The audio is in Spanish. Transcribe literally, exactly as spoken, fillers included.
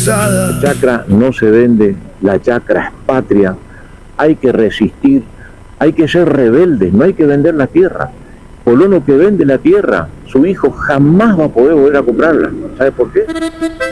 La chacra no se vende, la chacra es patria, hay que resistir, hay que ser rebeldes, no hay que vender la tierra. Colono que vende la tierra, su hijo jamás va a poder volver a comprarla. ¿Sabe por qué?